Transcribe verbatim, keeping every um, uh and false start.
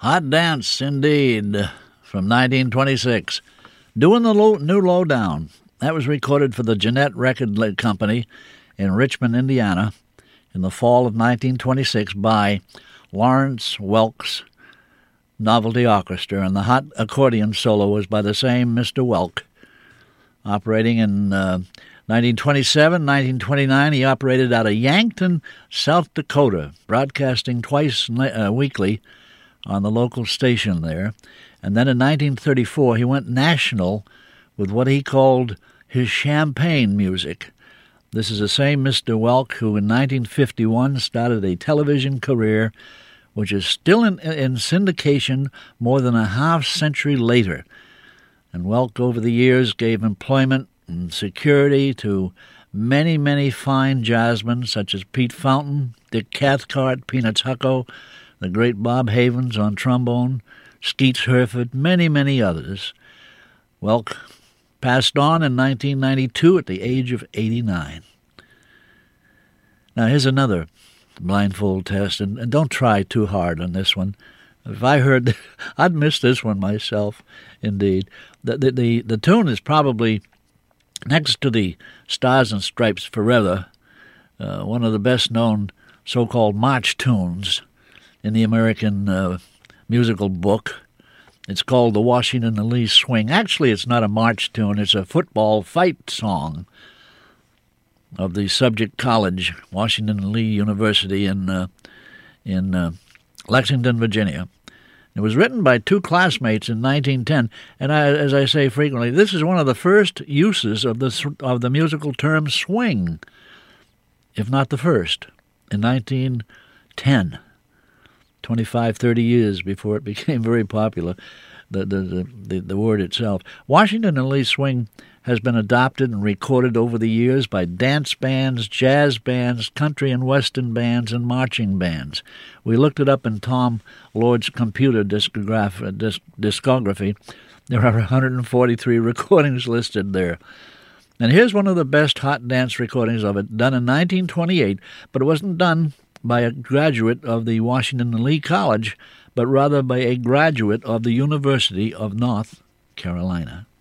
Hot Dance, indeed, from nineteen twenty-six. Doing the low, New Lowdown. That was recorded for the Jeanette Record Company in Richmond, Indiana, in the fall of nineteen twenty-six by Lawrence Welk's Novelty Orchestra, and the hot accordion solo was by the same Mister Welk. Operating in uh, nineteen twenty-seven, nineteen twenty-nine, he operated out of Yankton, South Dakota, broadcasting twice uh, weekly on the local station there. And then in nineteen thirty-four, he went national with what he called his champagne music. This is the same Mister Welk who in nineteen fifty-one started a television career which is still in, in syndication more than a half century later. And Welk over the years gave employment and security to many, many fine jazzmen such as Pete Fountain, Dick Cathcart, Peanuts Hucko, the great Bob Havens on trombone, Skeets Herford, many, many others. Welk passed on in nineteen ninety-two at the age of eighty-nine. Now, here's another blindfold test, and, and don't try too hard on this one. If I heard, I'd miss this one myself, indeed. The, the, the, the tune is probably, next to the Stars and Stripes Forever, uh, one of the best-known so-called march tunes in the American uh, musical book. It's called the Washington and Lee Swing. Actually, it's not a march tune. It's a football fight song of the subject college, Washington and Lee University in uh, in uh, Lexington, Virginia. It was written by two classmates in nineteen ten, and I, as I say frequently, this is one of the first uses of the of the musical term swing, if not the first, in nineteen ten. twenty-five, thirty years before it became very popular, the, the, the, the, the word itself. Washington and Lee Swing has been adopted and recorded over the years by dance bands, jazz bands, country and western bands, and marching bands. We looked it up in Tom Lord's computer discograph, disc, discography. There are one hundred forty-three recordings listed there. And here's one of the best hot dance recordings of it, done in nineteen twenty-eight, but it wasn't done by a graduate of the Washington and Lee College, but rather by a graduate of the University of North Carolina.